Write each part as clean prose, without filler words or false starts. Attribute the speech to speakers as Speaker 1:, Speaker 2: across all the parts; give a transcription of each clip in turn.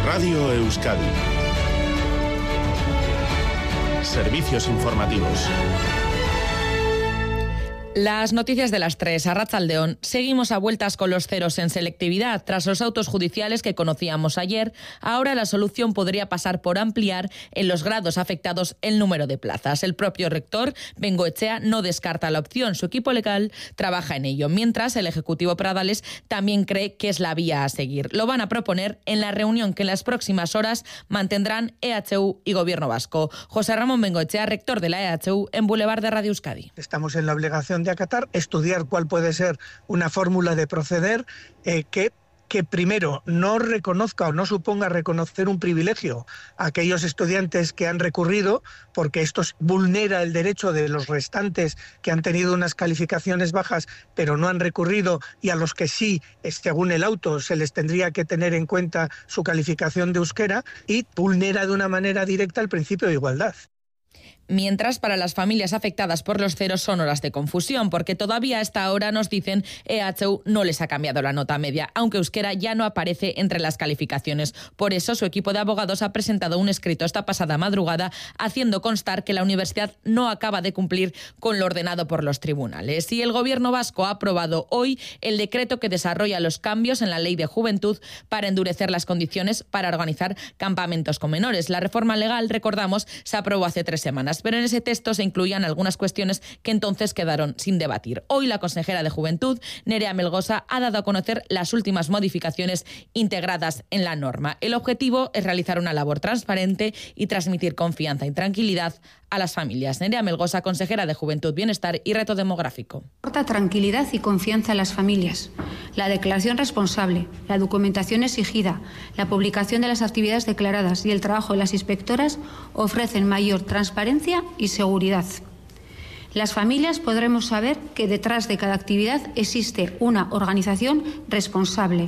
Speaker 1: Radio Euskadi. Servicios informativos.
Speaker 2: Las noticias de las 3, Arratsaldeon. Seguimos a vueltas con los ceros en selectividad. Tras los autos judiciales que conocíamos ayer, ahora la solución podría pasar por ampliar en los grados afectados el número de plazas. El propio rector, Bengoechea, no descarta la opción. Su equipo legal trabaja en ello, mientras el Ejecutivo Pradales también cree que es la vía a seguir. Lo van a proponer en la reunión que en las próximas horas mantendrán EHU y Gobierno Vasco. José Ramón Bengoechea, rector de la EHU, en Boulevard de Radio Euskadi.
Speaker 3: Estamos en la obligación de acatar, estudiar cuál puede ser una fórmula de proceder que primero no reconozca o no suponga reconocer un privilegio a aquellos estudiantes que han recurrido, porque esto vulnera el derecho de los restantes que han tenido unas calificaciones bajas pero no han recurrido, y a los que sí, según el auto, se les tendría que tener en cuenta su calificación de euskera, y vulnera de una manera directa el principio de igualdad.
Speaker 2: Mientras, para las familias afectadas por los ceros son horas de confusión, porque todavía a esta hora nos dicen EHU no les ha cambiado la nota media, aunque euskera ya no aparece entre las calificaciones. Por eso, su equipo de abogados ha presentado un escrito esta pasada madrugada haciendo constar que la universidad no acaba de cumplir con lo ordenado por los tribunales. Y el Gobierno vasco ha aprobado hoy el decreto que desarrolla los cambios en la Ley de Juventud para endurecer las condiciones para organizar campamentos con menores. La reforma legal, recordamos, se aprobó hace 3 semanas. Pero en ese texto se incluían algunas cuestiones que entonces quedaron sin debatir. Hoy la consejera de Juventud, Nerea Melgosa, ha dado a conocer las últimas modificaciones integradas en la norma. El objetivo es realizar una labor transparente y transmitir confianza y tranquilidad a las familias. Nerea Melgosa, consejera de Juventud, Bienestar y Reto Demográfico.
Speaker 4: Aporta tranquilidad y confianza a las familias. La declaración responsable, la documentación exigida, la publicación de las actividades declaradas y el trabajo de las inspectoras ofrecen mayor transparencia y seguridad. Las familias podremos saber que detrás de cada actividad existe una organización responsable.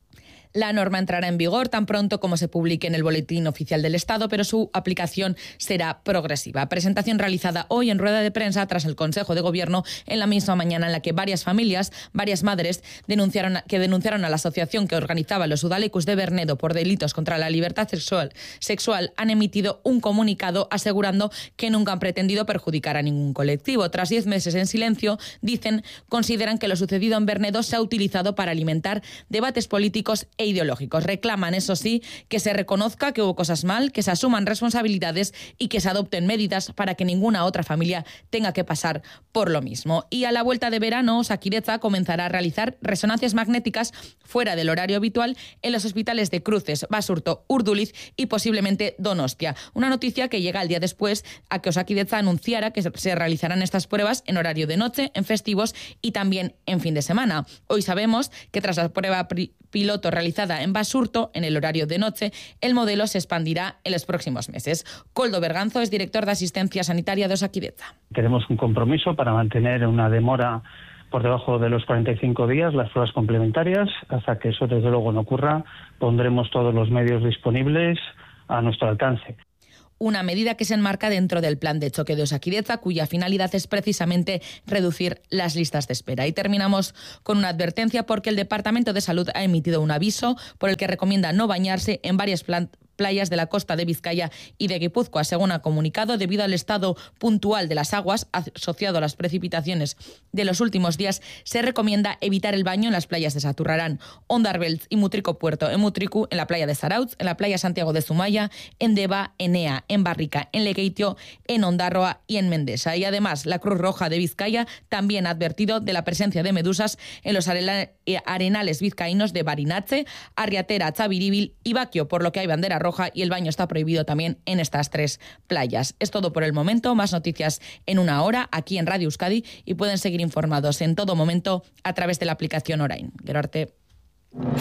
Speaker 2: La norma entrará en vigor tan pronto como se publique en el Boletín Oficial del Estado, pero su aplicación será progresiva. Presentación realizada hoy en rueda de prensa tras el Consejo de Gobierno, en la misma mañana en la que varias familias, varias madres, denunciaron a la asociación que organizaba los Udalecus de Bernedo por delitos contra la libertad sexual, han emitido un comunicado asegurando que nunca han pretendido perjudicar a ningún colectivo. Tras 10 meses en silencio, consideran que lo sucedido en Bernedo se ha utilizado para alimentar debates políticos e ideológicos. Reclaman, eso sí, que se reconozca que hubo cosas mal, que se asuman responsabilidades y que se adopten medidas para que ninguna otra familia tenga que pasar por lo mismo. Y a la vuelta de verano, Osakidetza comenzará a realizar resonancias magnéticas fuera del horario habitual en los hospitales de Cruces, Basurto, Urduliz y posiblemente Donostia. Una noticia que llega al día después a que Osakidetza anunciara que se realizarán estas pruebas en horario de noche, en festivos y también en fin de semana. Hoy sabemos que tras la prueba piloto realizada en Basurto, en el horario de noche, el modelo se expandirá en los próximos meses. Koldo Berganzo es director de Asistencia Sanitaria de Osakidetza.
Speaker 5: Tenemos un compromiso para mantener una demora por debajo de los 45 días, las pruebas complementarias. Hasta que eso desde luego no ocurra, pondremos todos los medios disponibles a nuestro alcance.
Speaker 2: Una medida que se enmarca dentro del plan de choque de Osakidetza, cuya finalidad es precisamente reducir las listas de espera. Y terminamos con una advertencia porque el Departamento de Salud ha emitido un aviso por el que recomienda no bañarse en varias playas de la costa de Vizcaya y de Guipúzcoa, según ha comunicado, debido al estado puntual de las aguas asociado a las precipitaciones de los últimos días. Se recomienda evitar el baño en las playas de Saturrarán, Ondarbeltz y Mutrico Puerto, en Mutriku, en la playa de Zarautz, en la playa Santiago de Zumaya, en Deva, en Ea, en Barrica, en Lekeitio, en Ondarroa y en Mendesa. Y además, la Cruz Roja de Vizcaya también ha advertido de la presencia de medusas en los arenales vizcaínos de Barinache, Arriatera, Chabiribil y Baquio, por lo que hay bandera roja y el baño está prohibido también en estas 3 playas. Es todo por el momento. Más noticias en una hora aquí en Radio Euskadi y pueden seguir informados en todo momento a través de la aplicación Orain. Gero arte.